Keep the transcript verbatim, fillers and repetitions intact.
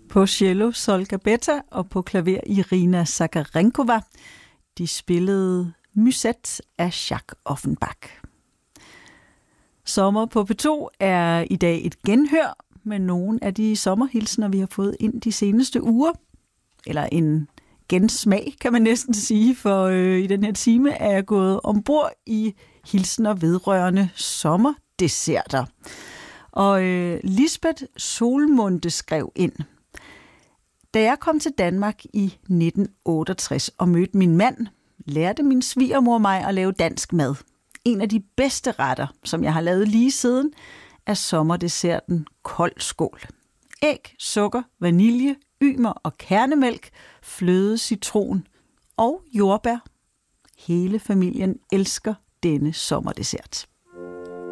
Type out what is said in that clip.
På cello Solga Beta og på klaver Irina Zakharenkova. De spillede Musette af Jacques Offenbach. Sommer på P to er i dag et genhør med nogle af de sommerhilsener, vi har fået ind de seneste uger. Eller en gensmag, kan man næsten sige, for øh, i den her time er jeg gået ombord i hilsener vedrørende sommerdesserter. Og øh, Lisbeth Solmunde skrev ind: Da jeg kom til Danmark i nitten otteogtres og mødte min mand, lærte min svigermor mig at lave dansk mad. En af de bedste retter, som jeg har lavet lige siden, er sommerdesserten kold skål. Æg, sukker, vanilje, ymer og kernemælk, fløde, citron og jordbær. Hele familien elsker denne sommerdessert.